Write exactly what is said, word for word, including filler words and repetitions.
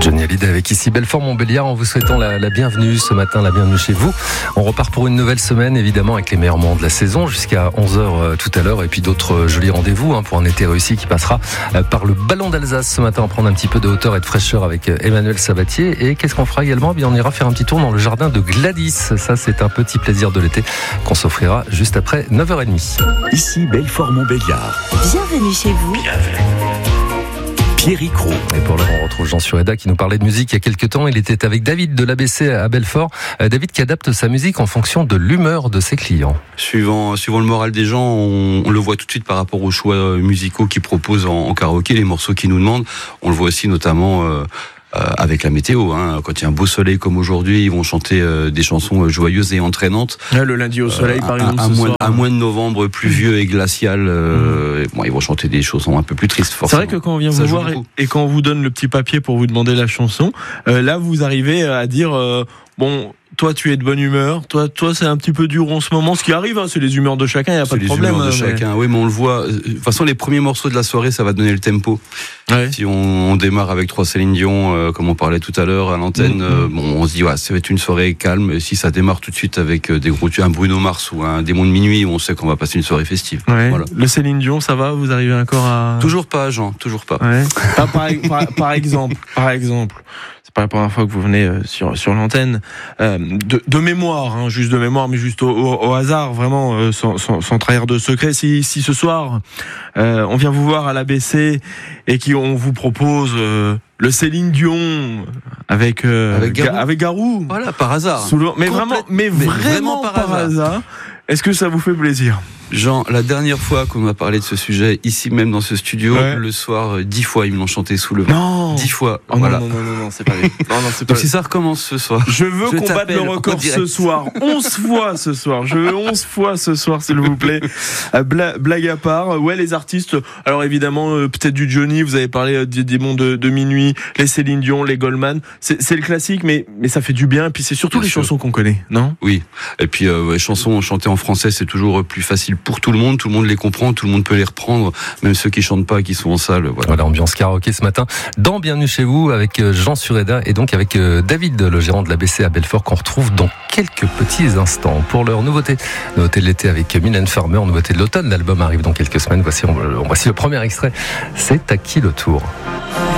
Johnny Hallyday avec ici Belfort-Montbéliard en vous souhaitant la, la bienvenue ce matin, la bienvenue chez vous. On repart pour une nouvelle semaine évidemment avec les meilleurs moments de la saison jusqu'à onze heures euh, tout à l'heure et puis d'autres euh, jolis rendez-vous hein, pour un été réussi qui passera euh, par le Ballon d'Alsace ce matin. On prend un petit peu de hauteur et de fraîcheur avec euh, Emmanuel Sabatier et qu'est-ce qu'on fera également? Eh bien, on ira faire un petit tour dans le jardin de Gladys. Ça c'est un petit plaisir de l'été qu'on s'offrira juste après neuf heures trente. Ici Belfort-Montbéliard. Bienvenue chez vous. Bienvenue. Pierrick Roux. Et pour l'heure, on retrouve Jean Sureda qui nous parlait de musique il y a quelques temps. Il était avec David de l'A B C à Belfort. David qui adapte sa musique en fonction de l'humeur de ses clients. Suivant, suivant le moral des gens, on, on le voit tout de suite par rapport aux choix musicaux qu'ils proposent en, en karaoké, les morceaux qu'ils nous demandent. On le voit aussi notamment euh, euh, avec la météo. Hein. Quand il y a un beau soleil comme aujourd'hui, ils vont chanter euh, des chansons joyeuses et entraînantes. Ouais, le lundi au soleil, euh, par exemple, à, à, ce moins, soir. à moins de novembre, pluvieux et glacial. Euh, mmh. Bon, ils vont chanter des chansons un peu plus tristes, forcément. C'est vrai que quand on vient Ça vous voir et, et quand on vous donne le petit papier pour vous demander la chanson, euh, là, vous arrivez à dire euh, bon. Toi, tu es de bonne humeur. Toi, toi, c'est un petit peu dur en ce moment. Ce qui arrive, hein, c'est les humeurs de chacun. Il y a pas de problème. C'est les humeurs de mais... chacun. Oui, mais on le voit. De toute façon, les premiers morceaux de la soirée, ça va donner le tempo. Ouais. Si on, on démarre avec trois Céline Dion, euh, comme on parlait tout à l'heure à l'antenne, mmh. euh, bon, on se dit ouais, ça va être une soirée calme. Et si ça démarre tout de suite avec des gros un Bruno Mars ou un Démon de minuit, on sait qu'on va passer une soirée festive. Ouais. Voilà. Le Céline Dion, ça va? Vous arrivez encore à toujours pas, Jean, toujours pas. Ouais. par, par, par, par exemple, par exemple. C'est pas la première fois que vous venez sur sur l'antenne. Euh, de, de mémoire, hein, juste de mémoire, mais juste au, au, au hasard, vraiment, euh, sans, sans, sans trahir de secret. Si, si ce soir, euh, on vient vous voir à l'A B C et qu'on vous propose euh, le Céline Dion avec euh, avec Garou. Ga, avec Garou. Voilà, par hasard. Mais vraiment, mais, mais vraiment, vraiment par, par hasard. hasard. Est-ce que ça vous fait plaisir? Jean, la dernière fois qu'on a parlé de ce sujet, ici même dans ce studio, ouais. le soir, dix fois, ils me l'ont chanté sous le vent. Non. Dix fois. Oh voilà. Non, non, non, non, non, c'est pas vrai. Non, non, c'est pas Donc si ça recommence ce soir. Je veux je qu'on batte le record ce soir. onze fois ce soir. Je veux onze fois ce soir, s'il vous plaît. Bla- blague à part. Ouais, les artistes. Alors évidemment, euh, peut-être du Johnny. Vous avez parlé euh, des démons de, de minuit, les Céline Dion, les Goldman. C'est, c'est le classique, mais, mais ça fait du bien. Et puis c'est surtout bien les sûr. chansons qu'on connaît, non? Oui. Et puis, euh, les chansons chantées en français, c'est toujours plus facile pour tout le monde. Tout le monde les comprend, tout le monde peut les reprendre, même ceux qui chantent pas, qui sont en salle. Voilà, voilà ambiance karaoké ce matin dans Bienvenue chez vous avec Jean Sureda et donc avec David, le gérant de l'A B C à Belfort, qu'on retrouve dans quelques petits instants. Pour leur nouveauté, nouveauté de l'été avec Mylène Farmer, nouveauté de l'automne, l'album arrive dans quelques semaines. Voici, on, voici le premier extrait, c'est À qui le tour?